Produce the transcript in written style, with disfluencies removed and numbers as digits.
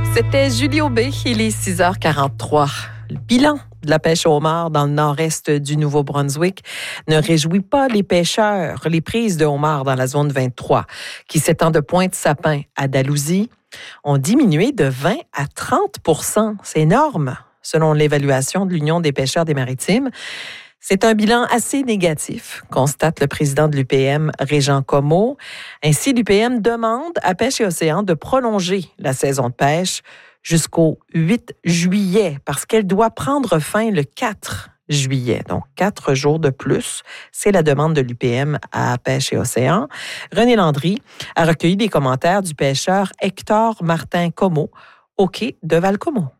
C'était Julie Aubé, il est 6h43. Le bilan de la pêche au homard dans le nord-est du Nouveau-Brunswick ne réjouit pas les pêcheurs. Les prises de homard dans la zone 23, qui s'étend de Pointe-Sapin à Dalhousie, ont diminué de 20 à 30 %. C'est énorme, selon l'évaluation de l'Union des pêcheurs des Maritimes. C'est un bilan assez négatif, constate le président de l'UPM, Régent Comeau. Ainsi, l'UPM demande à Pêche et Océan de prolonger la saison de pêche jusqu'au 8 juillet, parce qu'elle doit prendre fin le 4 juillet. Donc, 4 jours de plus. C'est la demande de l'UPM à Pêche et Océan. René Landry a recueilli des commentaires du pêcheur Hector Martin Comeau au quai de Val-Comeau.